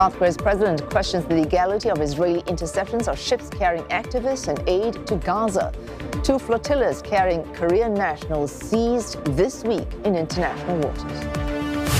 South Korea's president questions the legality of Israeli interceptions of ships carrying activists and aid to Gaza. 2 flotillas carrying Korean nationals seized this week in international waters.